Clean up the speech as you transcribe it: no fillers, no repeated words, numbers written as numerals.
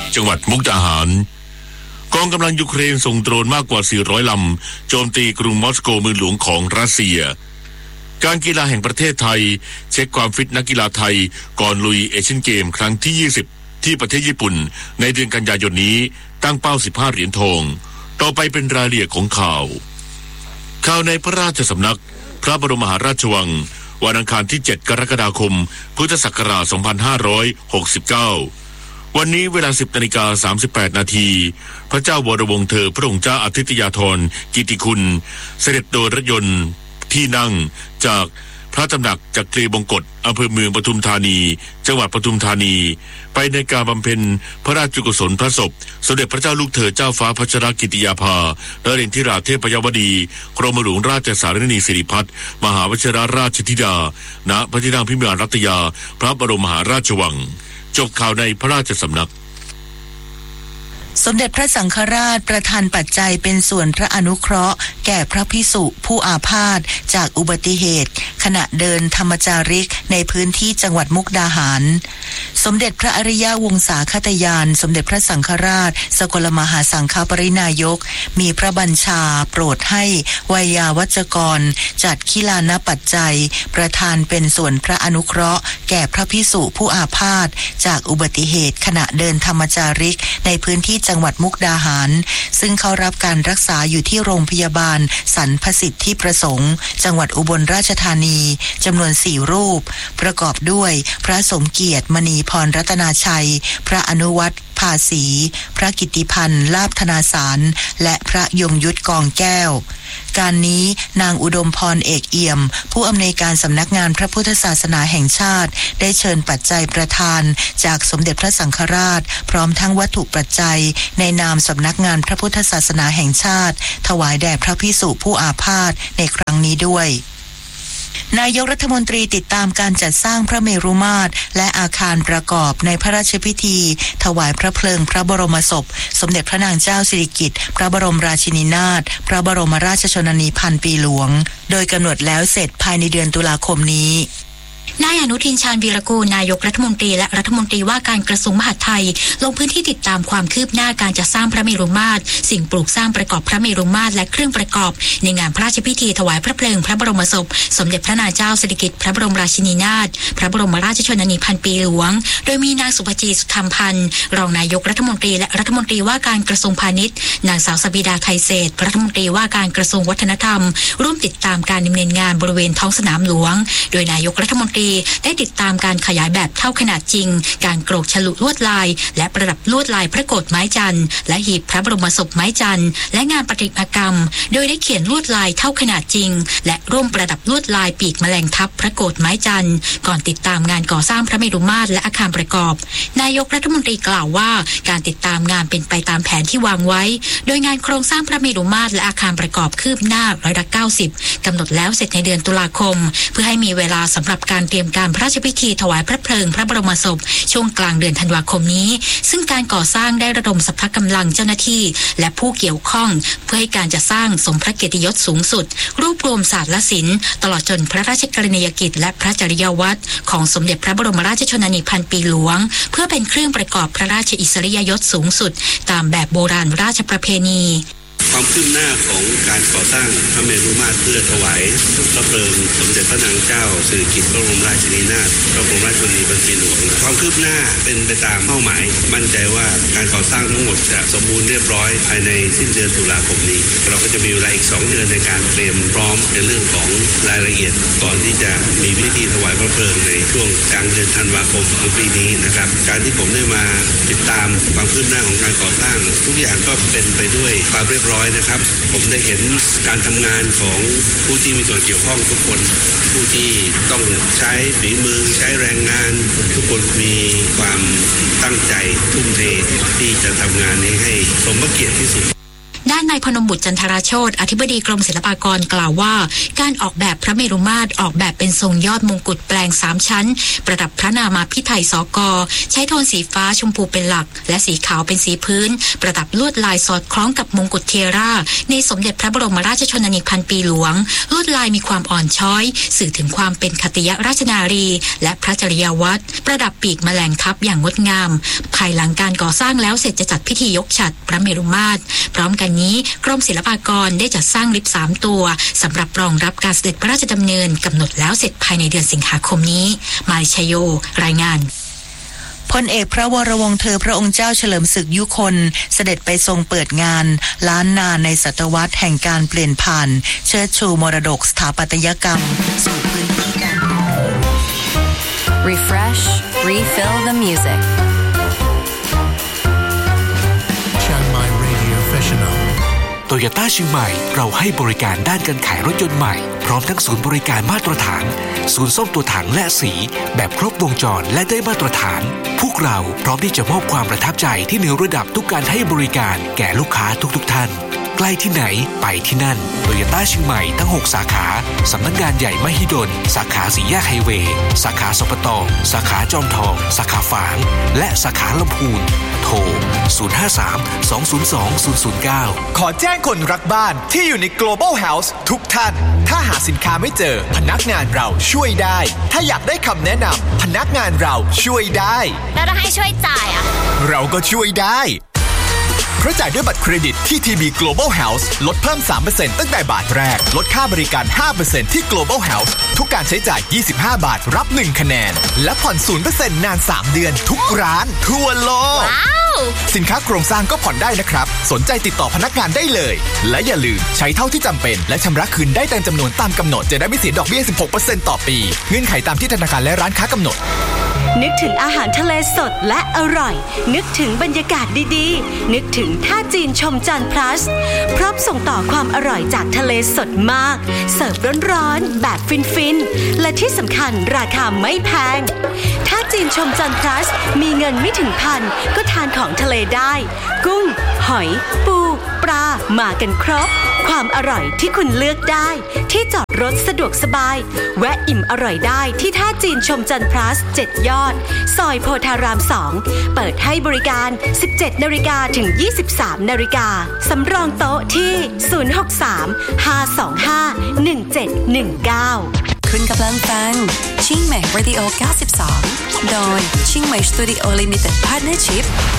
จังหวัดมุกดาหารกองกำลังยูเครนส่งโดรนมากกว่า400ลำโจมตีกรุงมอสโกเมืองหลวงของรัสเซียการกีฬาแห่งประเทศไทยเช็คความฟิตนักกีฬาไทยก่อนลุยเอเชียนเกมครั้งที่20ที่ประเทศญี่ปุ่นในเดือนกันยายนนี้ตั้งเป้า15เหรียญทองต่อไปเป็นรายละเอียดของข่าวในพระราชสำนักพระบรมมหาราชวังวันอังคารที่7กรกฎาคมพุทธศักราช2569วันนี้เวลา 10:38 นาทีพระเจ้าวรวงศ์เธอพระองค์เจ้าอาทิตยาธรกิติคุณเสด็จโดยรถยนต์ที่นั่งจากพระตำหนักจักรีบงกฎอำเภอเมืองปทุมธานีจังหวัดปทุมธานีไปในการบำเพ็ญพระราชกุศลพระศพสมเด็จพระเจ้าลูกเธอเจ้าฟ้าพัชรกิติยาภานเรนทิราเทพยวดีกรมหลวงราชสารนีสิริพัฒน์มหาวชิรราชธิดาณพระที่นั่งพิมานรัตยาพระบรมมหาราชวังจบข่าวในพระราชสำนักสมเด็จพระสังฆราชประทานปัจจัยเป็นส่วนพระอนุเคราะห์แก่พระภิกษุผู้อาพาธจากอุบัติเหตุขณะเดินธรรมจาริกในพื้นที่จังหวัดมุกดาหารสมเด็จพระอริยวงศาคตยานสมเด็จพระสังฆราชสกลมหาสังฆปรินายกมีพระบัญชาโปรดให้วัยยาวัจกรจัดขิลานปัจจัยประทานเป็นส่วนพระอนุเคราะห์แก่พระภิกษุผู้อาพาธจากอุบัติเหตุขณะเดินธรรมจาริกในพื้นที่จังหวัดมุกดาหารซึ่งเขารับการรักษาอยู่ที่โรงพยาบาลสรรพสิทธิประสงค์จังหวัดอุบลราชธานีจำนวน4รูปประกอบด้วยพระสมเกียรติมณีพรรัตนาชัยพระอนุวัฒน์ภาษีพระกิตติพันธ์ลาภธนาสารและพระยงยุทธกองแก้วการนี้นางอุดมพรเอกเอี่ยมผู้อำนวยการสำนักงานพระพุทธศาสนาแห่งชาติได้เชิญปัจจัยประทานจากสมเด็จพระสังฆราชพร้อมทั้งวัตถุปัจจัยในนามสำนักงานพระพุทธศาสนาแห่งชาติถวายแด่พระภิกษุผู้อาพาธในครั้งนี้ด้วยนายกรัฐมนตรีติดตามการจัดสร้างพระเมรุมาตรและอาคารประกอบในพระราชพิธีถวายพระเพลิงพระบรมศพสมเด็จพระนางเจ้าสิริกิติ์พระบรมราชินีนาถพระบรมราชชนนีพันปีหลวงโดยกำหนดแล้วเสร็จภายในเดือนตุลาคมนี้นายอนุทินชาญวีรกูลนายกรัฐมนตรีและรัฐมนตรีว่าการกระทรวงมหาดไทยลงพื้นที่ติดตามความคืบหน้าการจัดสร้างพระเมรุมาตรสิ่งปลูกสร้างประกอบพระเมรุมาตรและเครื่องประกอบในงานพระราชพิธีถวายพระเพลิงพระบรมศพสมเด็จพระนางเจ้าสิริกิติ์พระบรมราชินีนาถพระบรมราชชนนีพันปีหลวงโดยมีนางสุภจีสุธรรมพันธ์รองนายกรัฐมนตรีและรัฐมนตรีว่าการกระทรวงพาณิชย์นางสาวสบิดาไทยเศรษฐ์รัฐมนตรีว่าการกระทรวงวัฒนธรรมร่วมติดตามการดำเนินงานบริเวณท้องสนามหลวงโดยนายกรัฐมนตรีได้ติดตามการขยายแบบเท่าขนาดจริงการโกรกฉลุลวดลายและประดับลวดลายพระโกฐไม้จันทร์และหีบพระบรมศพไม้จันทร์และงานประติมากรรมโดยได้เขียนลวดลายเท่าขนาดจริงและร่วมประดับลวดลายปีกแมลงทับพระโกฐไม้จันทร์ก่อนติดตามงานก่อสร้างพระเมรุมาตรและอาคารประกอบนายกรัฐมนตรีกล่าวว่าการติดตามงานเป็นไปตามแผนที่วางไว้โดยงานโครงสร้างพระเมรุมาตรและอาคารประกอบคืบหน้า90%กำหนดแล้วเสร็จในเดือนตุลาคมเพื่อให้มีเวลาสำหรับการเตรียมการพระราชพิธีถวายพระเพลิงพระบรมศพช่วงกลางเดือนธันวาคมนี้ซึ่งการก่อสร้างได้ระดมสรรพกำลังเจ้าหน้าที่และผู้เกี่ยวข้องเพื่อให้การจัดสร้างสมพระเกียรติยศสูงสุดรวบรวมศาสตร์และศิลป์ตลอดจนพระราชกรณียกิจและพระจริยวัตรของสมเด็จพระบรมราชชนนีพันปีหลวงเพื่อเป็นเครื่องประกอบพระราชอิสริยยศสูงสุดตามแบบโบราณราชประเพณีความคืบหน้าของการก่อสร้างพระเมรุมาตรเพื่อถวายพระเพลิงสมเด็จพระนางเจ้าสิริกิติ์พระบรมราชินีนาถพระบรมราชชนนีพันปีหลวงความคืบหน้าเป็นไปตามเป้าหมายมั่นใจว่าการก่อสร้างทั้งหมดจะสมบูรณ์เรียบร้อยภายในสิ้นเดือนตุลาคมนี้เราก็จะมีเวลาอีก2 เดือนในการเตรียมพร้อมในเรื่องของรายละเอียดก่อนที่จะมีพิธีถวายพระเพลิงในช่วงกลางเดือนธันวาคมของปีนี้นะครับการที่ผมได้มาติดตามความคืบหน้าของการก่อสร้างทุกอย่างก็เป็นไปด้วยความเรียบร้อยนะครับผมได้เห็นการทำงานของผู้ที่มีส่วนเกี่ยวข้องทุกคนผู้ที่ต้องใช้ฝีมือใช้แรงงานทุกคนมีความตั้งใจทุ่มเทที่จะทำงานนี้ให้สมพระเกียรติที่สุดด้านนายพนมบุตรจันทราโชติอธิบดีกรมศิลปากรกล่าวว่าการออกแบบพระเมรุมาตรออกแบบเป็นทรงยอดมงกุฎแปลง3ชั้นประดับพระนามาภิไธยสก.ใช้โทนสีฟ้าชมพูเป็นหลักและสีขาวเป็นสีพื้นประดับลวดลายสอดคล้องกับมงกุฎเทราในสมเด็จพระบรมราชชนนีพันปีหลวงลวดลายมีความอ่อนช้อยสื่อถึงความเป็นคติยราชนารีและพระจริยวัตรประดับปีกแมลงทับอย่างงดงามภายหลังการก่อสร้างแล้วเสร็จจะจัดพิธียกฉัตรพระเมรุมาตรพร้อมกันนี้กรมศิลปากรได้จัดสร้างลิฟต์3ตัวสำหรับรองรับการเสด็จพระราชดำเนินกำหนดแล้วเสร็จภายในเดือนสิงหาคมนี้มายชโยรายงานพลเอกพระวรวงศ์เธอพระองค์เจ้าเฉลิมศึกยุคนเสด็จไปทรงเปิดงานล้านนาในศตวรรษแห่งการเปลี่ยนผ่านเชิดชูมรดกสถาปัตยกรรมสู่พื้นที่การ Refresh, refill the music. Chiang Mai Radio Professional โตโยต้าเชียงใหม่เราให้บริการด้านการขายรถยนต์ใหม่พร้อมทั้งศูนย์บริการมาตรฐานศูนย์ซ่อมตัวถังและสีแบบครบวงจรและได้มาตรฐานพวกเราพร้อมที่จะมอบความประทับใจที่เหนือระดับทุกการให้บริการแก่ลูกค้าทุกท่านใกล้ที่ไหนไปที่นั่นโตโยต้าเชียงใหม่ทั้ง6สาขาสำนักงานใหญ่มหิดลสาขาสี่แยกไฮเวย์สาขาสปต.สาขาจอมทองสาขาฝางและสาขาลำพูนโทร053-202-009 ขอแจ้งคนรักบ้านที่อยู่ใน Global House ทุกท่านถ้าหาสินค้าไม่เจอพนักงานเราช่วยได้ถ้าอยากได้คำแนะนำพนักงานเราช่วยได้แล้วถ้าให้ช่วยจ่ายอ่ะเราก็ช่วยได้เพราะจ่ายด้วยบัตรเครดิตที่ TB Global House ลดเพิ่ม 3% ตั้งแต่บาทแรกลดค่าบริการ 5% ที่ Global House ทุกการใช้จ่าย25 บาทรับ1คะแนนและผ่อน 0% นาน3เดือนทุกร้านทั่วโลกสินค้าโครงสร้างก็ผ่อนได้นะครับสนใจติดต่อพนักงานได้เลยและอย่าลืมใช้เท่าที่จำเป็นและชำระคืนได้ตามจำนวนตามกำหนดจะได้ไม่เสียดอกเบี้ย 16% ต่อปีเงื่อนไขตามที่ธนาคารและร้านค้ากำหนดนึกถึงอาหารทะเลสดและอร่อยนึกถึงบรรยากาศดีๆนึกถึงท่าจีนชมจันทร์พลัสพร้อมส่งต่อความอร่อยจากทะเลสดมากเสิร์ฟร้อนๆแบบฟินๆและที่สำคัญราคาไม่แพงท่าจีนชมจันทร์พลัสมีเงินไม่ถึงพันก็ทานของทะเลได้กุ้งหอยปูปลามากันครบความอร่อยที่คุณเลือกได้ที่จอดรถสะดวกสบายแวะอิ่มอร่อยได้ที่ท่าจีนชมจันทร์พลัส7ยอดซอยโพธาราม2เปิดให้บริการ 17 น.ถึง 23 น.สำรองโต๊ะที่063-525-1719 คุณกำลังฟังชิงใหม่ Radio 92 โดยชิงใหม่ Studio Limited Partnership